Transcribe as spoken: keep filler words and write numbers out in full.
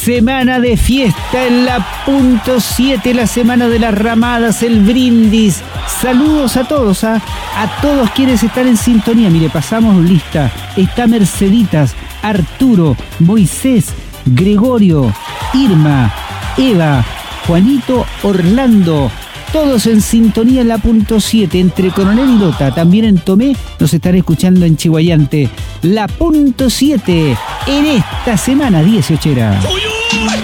Semana de fiesta en la punto siete, la semana de las ramadas, el brindis. Saludos a todos, ¿eh? a todos quienes están en sintonía. Mire, pasamos lista. Está Merceditas, Arturo, Moisés, Gregorio, Irma, Eva, Juanito, Orlando. Todos en sintonía en la punto siete, entre Coronel y Lota. También en Tomé nos están escuchando en Chihuayante. La punto siete en esta semana dieciochera.